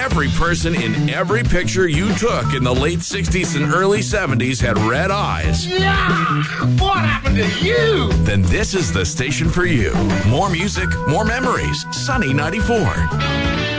every person in every picture you took in the late 60s and early 70s had red eyes, Yeah! What happened to you? then this is the station for you. More music, more memories. Sunny 94.